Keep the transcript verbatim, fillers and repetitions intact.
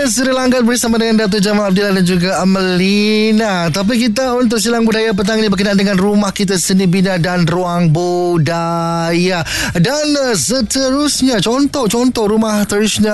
Sri Lanka bersama dengan Dato' Jamal Abdillah dan juga Amelina. Topik kita untuk silang budaya petang ini berkenaan dengan rumah kita seni bina dan ruang budaya. Dan seterusnya, contoh-contoh rumah tradisional